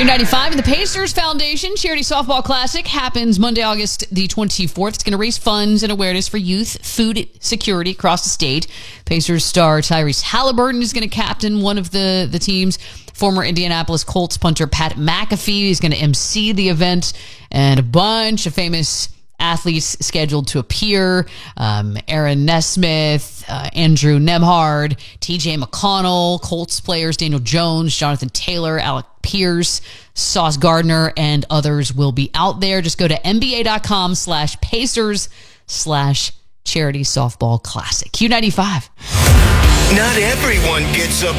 Q95 and the Pacers Foundation Charity Softball Classic happens Monday, August the 24th. It's going to raise funds and awareness for youth food security across the state. Pacers star Tyrese Halliburton is going to captain one of the teams. Former Indianapolis Colts punter Pat McAfee is going to MC the event, and a bunch of famous athletes scheduled to appear. Aaron Nesmith, Andrew Nemhard, TJ McConnell, Colts players Daniel Jones, Jonathan Taylor, Alec Pierce, Sauce Gardner, and others will be out there. Just go to NBA.com/Pacers/Charity Softball Classic. Q95. Not everyone gets up